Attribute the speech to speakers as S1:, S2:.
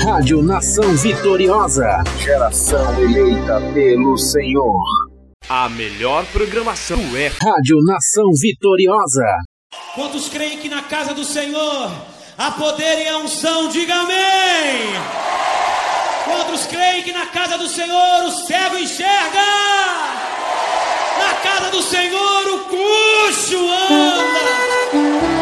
S1: Rádio Nação Vitoriosa. Geração eleita pelo Senhor.
S2: A melhor programação é
S1: Rádio Nação Vitoriosa.
S3: Quantos creem que na casa do Senhor há poder e a unção? Diga amém! Quantos creem que na casa do Senhor o cego enxerga? Na casa do Senhor o coxo